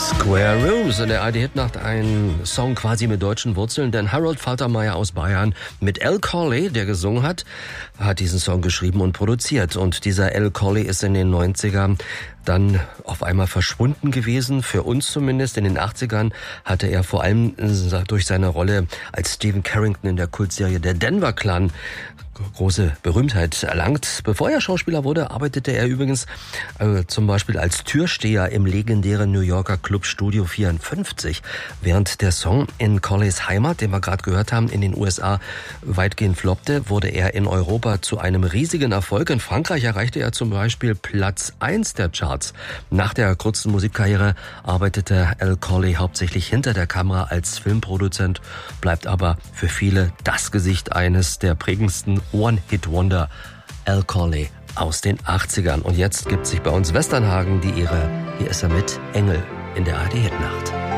Square Rooms in der ARD-Hitnacht, ein Song quasi mit deutschen Wurzeln, denn Harold Faltermeier aus Bayern mit Al Corley, der gesungen hat diesen Song geschrieben und produziert. Und dieser Al Corley ist in den 90ern dann auf einmal verschwunden gewesen, für uns zumindest. In den 80ern hatte er vor allem durch seine Rolle als Stephen Carrington in der Kultserie Der Denver Clan große Berühmtheit erlangt. Bevor er Schauspieler wurde, arbeitete er übrigens zum Beispiel als Türsteher im legendären New Yorker Club Studio 54. Während der Song in Corleys Heimat, den wir gerade gehört haben, in den USA weitgehend floppte, wurde er in Europa zu einem riesigen Erfolg. In Frankreich erreichte er zum Beispiel Platz 1 der Charts. Nach der kurzen Musikkarriere arbeitete Al Corley hauptsächlich hinter der Kamera als Filmproduzent, bleibt aber für viele das Gesicht eines der prägendsten One-Hit-Wonder, Al Corley aus den 80ern. Und jetzt gibt sich bei uns Westernhagen die Ehre. Hier ist er mit Engel in der ARD-Hitnacht.